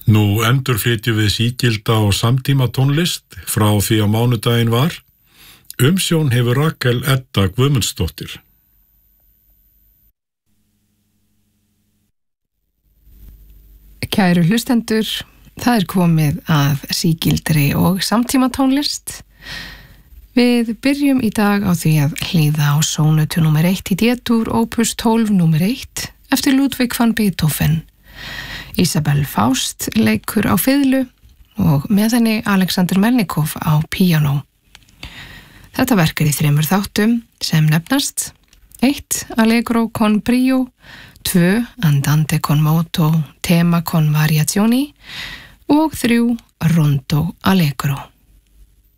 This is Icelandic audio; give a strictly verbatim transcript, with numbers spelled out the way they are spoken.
Nú endurflytjum við sígilda og samtíma tónlist frá því að mánudaginn var. Umsjón hefur Rakel Edda Guðmundsdóttir. Kæru hlustendur, það er komið að sígildri og samtíma tónlist. Við byrjum í dag á því að hlýða á sónutu númer eitt í D-dúr opus tólf númer eitt eftir Ludwig van Beethoven. Isabel Faust leikur á fiðlu og með henni Alexander Melnikov á píanó. Þetta verk er í þremur þáttum sem nefnast eitt Allegro con brio, tvö Andante con moto, tema con variazioni og þrjú Rondo Allegro.